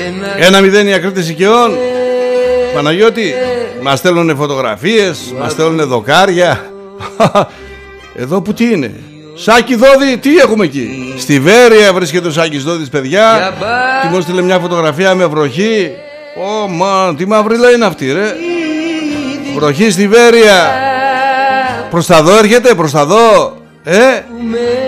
1-0 η Ακρίτες Οικειών. Παναγιώτη, μας στέλνουνε φωτογραφίες, μας στέλνουνε δοκάρια. Εδώ που τι είναι? Σάκη Δόδη, τι έχουμε εκεί? Στη Βέρεια βρίσκεται ο Σάκης Δόδης, παιδιά. Και μου έστειλε μια φωτογραφία με βροχή. Τι μαυρίλα είναι αυτή, ρε. Βροχή στη Βέρεια. Προς τα δω έρχεται, προς τα δω.